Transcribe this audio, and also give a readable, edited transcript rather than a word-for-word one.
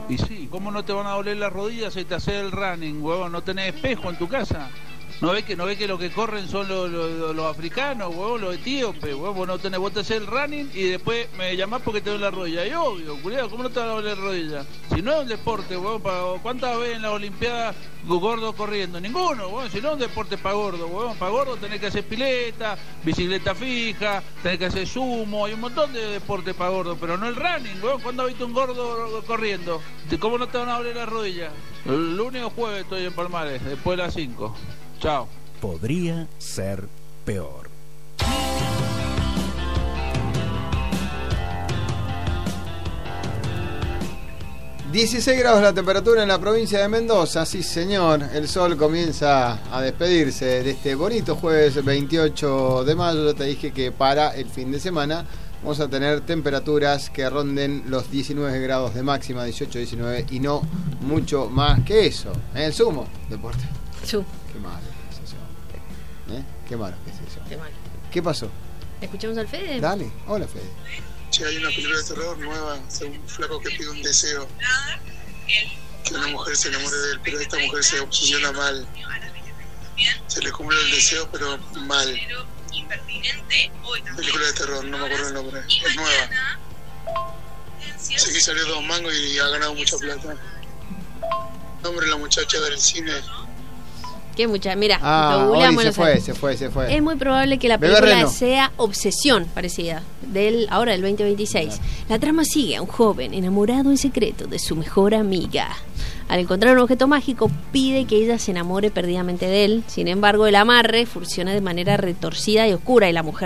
Y sí, ¿cómo no te van a doler las rodillas si te haces el running, huevón? ¿No tenés espejo en tu casa? ¿No ves que lo que corren son los africanos, huevón, los etíopes, huevón? Vos te haces el running y después me llamás porque te duele la rodilla. Y obvio, culiado, ¿cómo no te va a doler la rodilla? Si no es un deporte, huevón, ¿cuántas veces en las Olimpiadas gordo corriendo? Ninguno, huevón, si no es un deporte para gordo, huevón. Para gordo tenés que hacer pileta, bicicleta fija, tenés que hacer sumo, hay un montón de deportes para gordo, pero no el running, huevón. ¿Cuándo has visto un gordo corriendo? ¿Cómo no te van a doler la rodilla? El lunes o jueves estoy en Palmares, después de las 5. Chao. Podría ser peor. ...16 grados la temperatura en la provincia de Mendoza, sí señor, el sol comienza a despedirse de este bonito jueves 28 de mayo, yo te dije que para el fin de semana vamos a tener temperaturas que ronden los 19 grados de máxima, 18, 19 y no mucho más que eso, en el sumo deporte. Qué malo que es eso. Qué malo que es eso. Qué malo. ¿Qué pasó? ¿Escuchamos al Fede? Dale, hola Fede. Che, hay una película de terror nueva, de un flaco que pide un deseo, que una mujer se enamore de él, pero esta mujer se obsesiona mal. Se le cumple el deseo, pero mal. Película de terror, no me acuerdo el nombre, es nueva. Sé que salió 2 mangos y ha ganado mucha plata. Nombre la muchacha del cine. ¿Qué muchacha? Mira, lo googleamos. Se fue. Es muy probable que la película sea Obsesión, parecida, ahora del 2026. Claro. La trama sigue a un joven enamorado en secreto de su mejor amiga. Al encontrar un objeto mágico, pide que ella se enamore perdidamente de él. Sin embargo, el amarre funciona de manera retorcida y oscura y la mujer